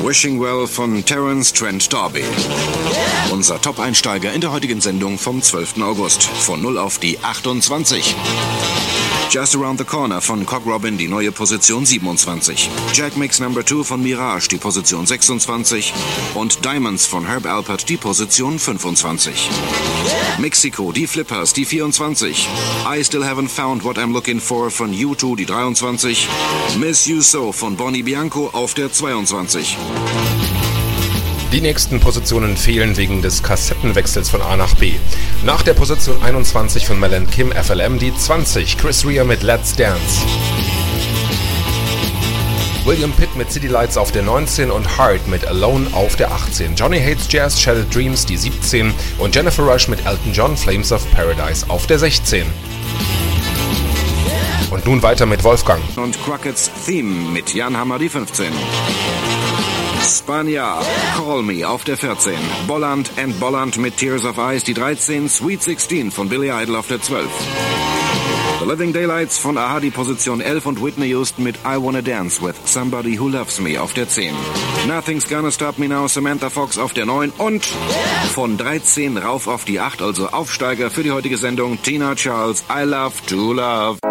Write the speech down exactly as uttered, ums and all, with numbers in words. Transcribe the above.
Wishing Well von Terence Trent D'Arby. Unser Top-Einsteiger in der heutigen Sendung vom zwölften August. Von null auf die achtundzwanzig. Just Around the Corner von Cock Robin, die neue Position siebenundzwanzig. Jack Mix Number two von Mirage, die Position sechsundzwanzig. Und Diamonds von Herb Alpert, die Position fünfundzwanzig. Mexiko, die Flippers, die vierundzwanzig. I Still Haven't Found What I'm Looking For von U zwei, die dreiundzwanzig. Miss You So von Bonnie Bianco auf der zweiundzwanzig. Die nächsten Positionen fehlen wegen des Kassettenwechsels von A nach B. Nach der Position einundzwanzig von Mel and Kim, F L M, die zwanzig. Chris Rea mit Let's Dance. William Pitt mit City Lights auf der neunzehn und Heart mit Alone auf der achtzehn. Johnny Hates Jazz, Shattered Dreams, die siebzehn. Und Jennifer Rush mit Elton John, Flames of Paradise auf der sechzehn. Und nun weiter mit Wolfgang. Und Crockett's Theme mit Jan Hammer, die fünfzehn. Spaniard, Call Me auf der vierzehn. Bolland and Bolland mit Tears of Ice, die dreizehn. Sweet sixteen von Billy Idol auf der zwölf. The Living Daylights von A-ha, die Position elf. Und Whitney Houston mit I Wanna Dance With Somebody Who Loves Me auf der zehn. Nothing's Gonna Stop Me Now, Samantha Fox auf der neun. Und von dreizehn rauf auf die acht, also Aufsteiger für die heutige Sendung, Tina Charles, I Love to Love.